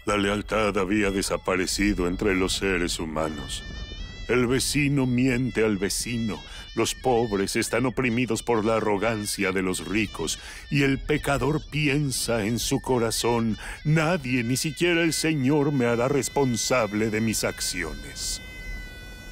La lealtad había desaparecido entre los seres humanos. El vecino miente al vecino, los pobres están oprimidos por la arrogancia de los ricos, y el pecador piensa en su corazón: nadie, ni siquiera el Señor, me hará responsable de mis acciones.